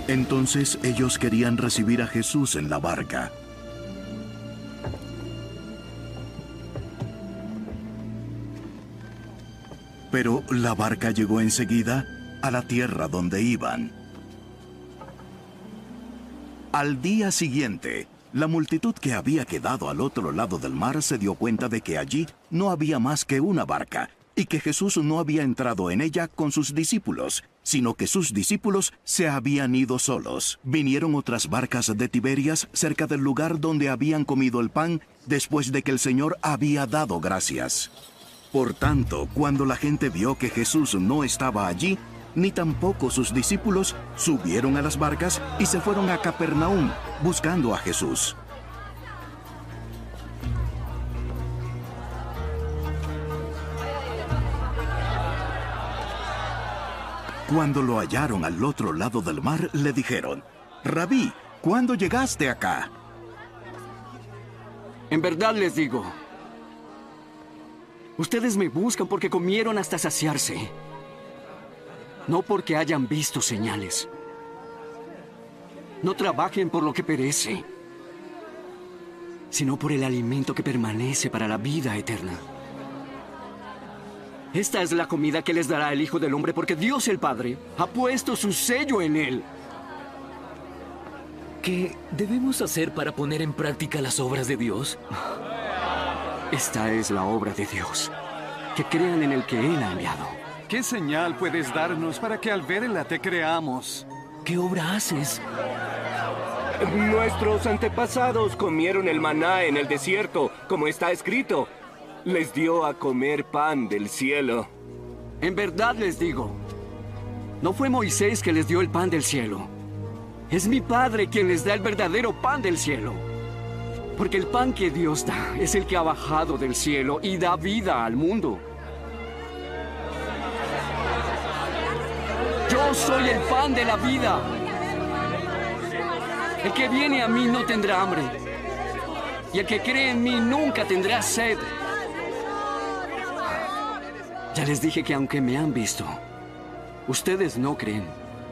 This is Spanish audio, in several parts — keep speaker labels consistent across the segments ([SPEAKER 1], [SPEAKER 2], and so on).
[SPEAKER 1] Entonces ellos querían recibir a Jesús en la barca. Pero la barca llegó enseguida a la tierra donde iban. Al día siguiente, la multitud que había quedado al otro lado del mar se dio cuenta de que allí no había más que una barca, y que Jesús no había entrado en ella con sus discípulos, sino que sus discípulos se habían ido solos. Vinieron otras barcas de Tiberias cerca del lugar donde habían comido el pan después de que el Señor había dado gracias. Por tanto, cuando la gente vio que Jesús no estaba allí, ni tampoco sus discípulos, subieron a las barcas y se fueron a Capernaum buscando a Jesús. Cuando lo hallaron al otro lado del mar, le dijeron: «Rabí, ¿cuándo llegaste acá?»
[SPEAKER 2] En verdad les digo, ustedes me buscan porque comieron hasta saciarse, no porque hayan visto señales. No trabajen por lo que perece, sino por el alimento que permanece para la vida eterna. Esta es la comida que les dará el Hijo del Hombre, porque Dios el Padre ha puesto su sello en él.
[SPEAKER 3] ¿Qué debemos hacer para poner en práctica las obras de Dios?
[SPEAKER 2] Esta es la obra de Dios, que crean en el que Él ha enviado.
[SPEAKER 4] ¿Qué señal puedes darnos para que al verla te creamos?
[SPEAKER 3] ¿Qué obra haces?
[SPEAKER 5] Nuestros antepasados comieron el maná en el desierto, como está escrito. Les dio a comer pan del cielo.
[SPEAKER 2] En verdad les digo, no fue Moisés que les dio el pan del cielo. Es mi Padre quien les da el verdadero pan del cielo. Porque el pan que Dios da es el que ha bajado del cielo y da vida al mundo. Yo soy el pan de la vida. El que viene a mí no tendrá hambre, y el que cree en mí nunca tendrá sed. Ya les dije que aunque me han visto, ustedes no creen.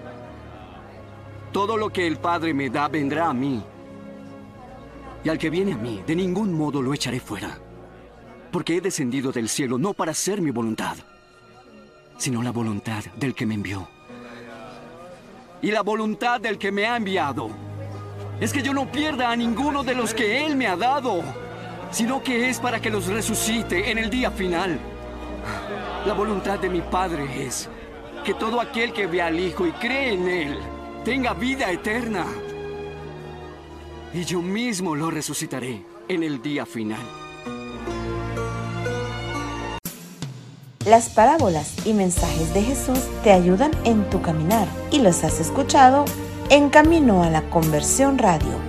[SPEAKER 2] Todo lo que el Padre me da vendrá a mí, y al que viene a mí, de ningún modo lo echaré fuera. Porque he descendido del cielo no para hacer mi voluntad, sino la voluntad del que me envió. Y la voluntad del que me ha enviado es que yo no pierda a ninguno de los que Él me ha dado, sino que es para que los resucite en el día final. La voluntad de mi Padre es que todo aquel que ve al Hijo y cree en Él tenga vida eterna. Y yo mismo lo resucitaré en el día final.
[SPEAKER 6] Las parábolas y mensajes de Jesús te ayudan en tu caminar y los has escuchado en Camino a la Conversión Radio.